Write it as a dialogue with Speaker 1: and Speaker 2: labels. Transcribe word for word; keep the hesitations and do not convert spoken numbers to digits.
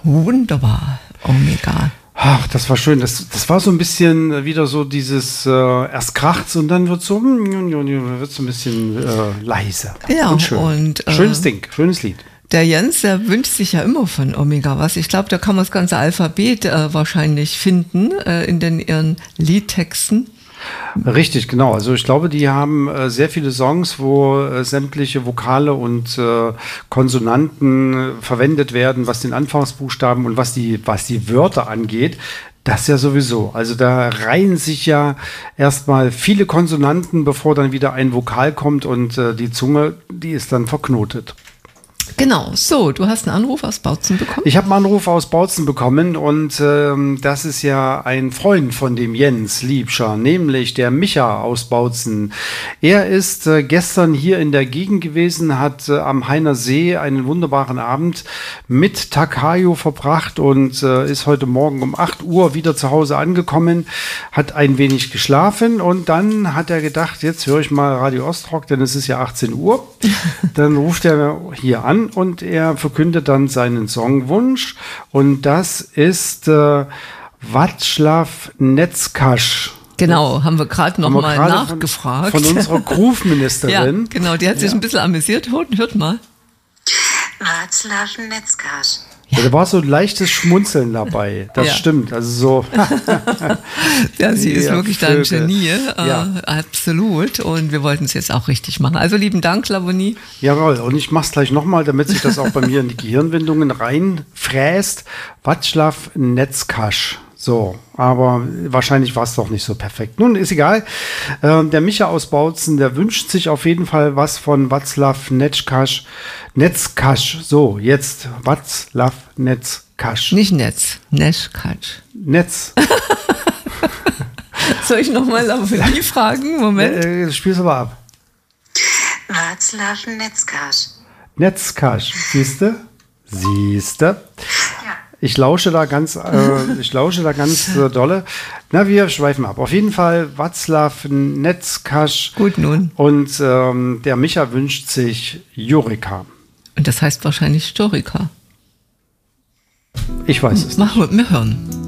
Speaker 1: Wunderbar, Omega.
Speaker 2: Ach, das war schön. Das, das war so ein bisschen wieder so dieses, äh, erst kracht's und dann wird so, wird so ein bisschen äh, leise.
Speaker 1: Ja,
Speaker 2: und schön.
Speaker 1: Und, äh,
Speaker 2: schönes Ding, schönes Lied.
Speaker 1: Der Jens, der wünscht sich ja immer von Omega was. Ich glaube, da kann man das ganze Alphabet äh, wahrscheinlich finden äh, in den ihren Liedtexten.
Speaker 2: Richtig, genau. Also ich glaube, die haben äh, sehr viele Songs, wo äh, sämtliche Vokale und äh, Konsonanten äh, verwendet werden, was den Anfangsbuchstaben und was die, was die Wörter angeht. Das ja sowieso. Also da reihen sich ja erstmal viele Konsonanten, bevor dann wieder ein Vokal kommt und äh, die Zunge, die ist dann verknotet.
Speaker 1: Genau, so, du hast einen Anruf aus Bautzen bekommen?
Speaker 2: Ich habe einen Anruf aus Bautzen bekommen und ähm, das ist ja ein Freund von dem Jens Liebscher, nämlich der Micha aus Bautzen. Er ist äh, gestern hier in der Gegend gewesen, hat äh, am Heiner See einen wunderbaren Abend mit Takayo verbracht und äh, ist heute Morgen um acht Uhr wieder zu Hause angekommen, hat ein wenig geschlafen und dann hat er gedacht, jetzt höre ich mal Radio Ostrock, denn es ist ja achtzehn Uhr. Dann ruft er hier an und er verkündet dann seinen Songwunsch und das ist äh, Václav Neckáš.
Speaker 1: Genau, haben wir gerade noch mal nachgefragt.
Speaker 2: Von, von unserer Groove-Ministerin.
Speaker 1: Ja, genau, die hat sich
Speaker 2: ja.
Speaker 1: ein bisschen amüsiert. Hört, hört mal.
Speaker 3: Václav Neckáš.
Speaker 2: Ja, da war so ein leichtes Schmunzeln dabei. Das
Speaker 1: ja.
Speaker 2: stimmt. Also so.
Speaker 1: Ja, sie ist
Speaker 2: ja,
Speaker 1: wirklich da ein Genie. Äh, ja. Absolut. Und wir wollten es jetzt auch richtig machen. Also lieben Dank, Lavonie.
Speaker 2: Jawohl. Und ich mache es gleich nochmal, damit sich das auch bei mir in die Gehirnwindungen reinfräst. Václav Neckáš. So, aber wahrscheinlich war es doch nicht so perfekt. Nun, ist egal. Äh, der Micha aus Bautzen, der wünscht sich auf jeden Fall was von Václav Neckáš. Neckáš. So, jetzt Václav Neckáš.
Speaker 1: Nicht Netz, Neckáš.
Speaker 2: Netz.
Speaker 1: Soll ich nochmal Lavonie fragen? Moment.
Speaker 2: Äh, äh, spiel's aber ab.
Speaker 3: Václav Neckáš.
Speaker 2: Neckáš. Siehste? Siehste?
Speaker 3: Ja.
Speaker 2: Ich lausche da ganz, äh, ich lausche da ganz äh, dolle. Na, wir schweifen ab. Auf jeden Fall Václav Neckáš.
Speaker 1: Gut nun.
Speaker 2: Und ähm, der Micha wünscht sich Jurika.
Speaker 1: Und das heißt wahrscheinlich Storika.
Speaker 2: Ich weiß es nicht.
Speaker 1: Machen wir, wir hören.